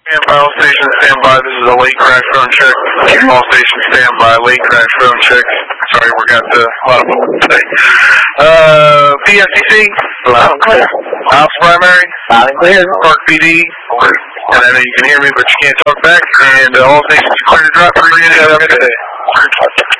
All stations, stand by. This is a late crash phone check. All stations, stand by. Late crash phone check. Sorry, we got a lot of movement today. PSCC. Loud and clear. Ops primary. Loud and clear. Park PD. And I know you can hear me, but you can't talk back. And all stations clear to drop. Have a good day.